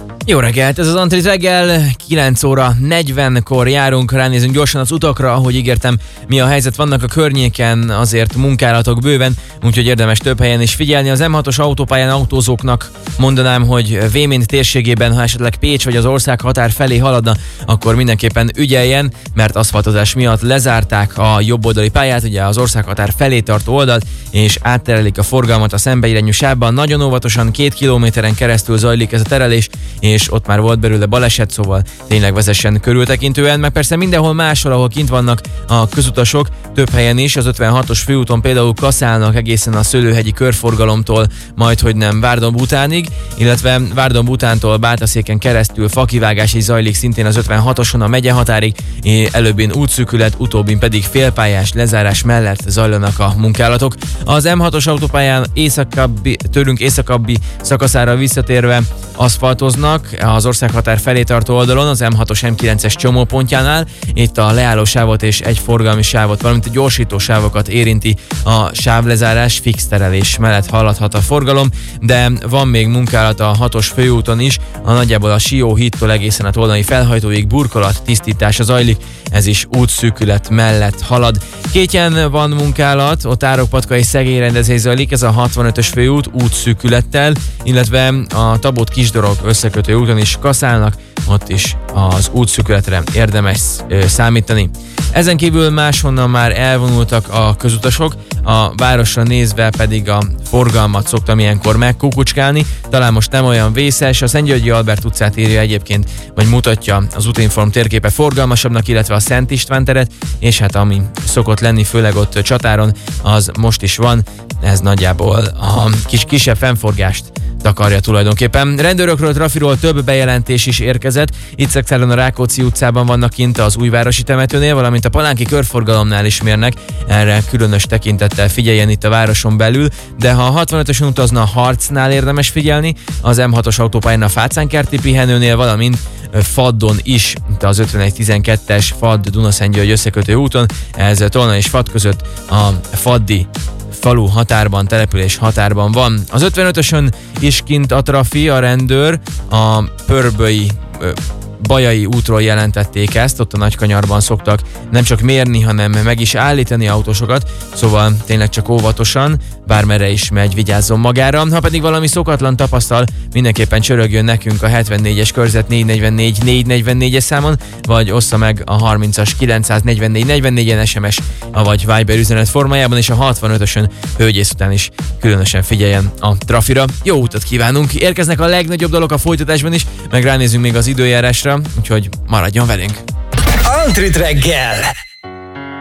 Jó reggelt, ez az Antrit reggel, 9 óra 40-kor járunk, ránézünk gyorsan az utakra, ahogy ígértem, mi a helyzet, vannak a környéken azért munkálatok bőven, úgyhogy érdemes több helyen is figyelni. Az M6-os autópályán autózóknak mondanám, hogy Vémint térségében, ha esetleg Pécs vagy az ország határ felé haladna, akkor mindenképpen ügyeljen, mert aszfaltozás miatt lezárták a jobboldali pályát, ugye az ország határ felé tartó oldalt, és átterelik a forgalmat a szembeirányú sávban. Nagyon óvatosan 2 kilométeren keresztül zajlik ez a terelés, és ott már volt belőle baleset, szóval tényleg vezessen körültekintően, meg persze mindenhol máshol, ahol kint vannak a közutasok, több helyen is, az 56-os főúton például kaszálnak egészen a Szőlőhegyi körforgalomtól, majdhogy nem Várdomb-utánig, illetve Várdomb-utántól Bátaszéken keresztül fakivágás is zajlik szintén az 56-oson a megyehatárig, előbbin útszűkület, utóbbin pedig félpályás lezárás mellett zajlanak a munkálatok. Az M6-os autópályán tőlünk északabbi szakaszára visszatérve aszfaltoznak az országhatár felé tartó oldalon, az M6-os M9-es csomópontjánál. Itt a leállósávot és egy forgalmi sávot, valamint a gyorsító sávokat érinti a sávlezárás, fix terelés mellett haladhat a forgalom, de van még munkálat a 6-os főúton is, a nagyjából a Sió-hídtól egészen a Tolnai felhajtóig burkolat tisztítása zajlik, ez is útszűkület mellett halad. Kétjen van munkálat, ott Árokpatka Szegély rendezés zajlik, ez a 65-ös főút útszűkülettel, illetve a Tabot-Kisdorog összekötő úton is kaszálnak, ott is az útszűkületre érdemes számítani. Ezen kívül máshonnan már elvonultak a közutasok, a városra nézve pedig a forgalmat szoktam ilyenkor megkukucskálni, talán most nem olyan vészes, a Szentgyörgyi Albert utcát írja egyébként, vagy mutatja az Útinform térképe forgalmasabbnak, illetve a Szent István teret, és hát ami szokott lenni, főleg ott Csatáron, az most is van, ez nagyjából a kisebb fennforgást takarja tulajdonképpen. Rendőrökről, trafiról több bejelentés is érkezett. Itt Szekszáron a Rákóczi utcában vannak kint az Újvárosi temetőnél, valamint a Palánki körforgalomnál is mérnek. Erre különös tekintettel figyeljen itt a városon belül, de ha a 65-ösen utazna, a Harcnál érdemes figyelni, az M6-os autópályán a Fácánkerti pihenőnél, valamint Faddon is, itt az 5112-es Fadd-Dunaszentgyörgy összekötő úton, ez Tolna és Fadd között a Faddi falu határban, település határban van. Az 55-ösön is kint a trafi, a rendőr, a Pörböi Bajai útról jelentették ezt, ott a Nagykanyarban szoktak nem csak mérni, hanem meg is állítani autósokat, szóval tényleg csak óvatosan, bármerre is megy, vigyázzon magára. Ha pedig valami szokatlan tapasztal, mindenképpen csörögjön nekünk a 74-es körzet 444-444-es számon, vagy ossza meg a 30-as 944-44-en SMS, vagy Viber üzenet formájában, és a 65-ösön hölgyész után is különösen figyeljen a trafira. Jó utat kívánunk! Érkeznek a legnagyobb dolog a folytatásban is, meg ránézünk még az időjárásra, úgyhogy maradjon velünk! Antrit reggel!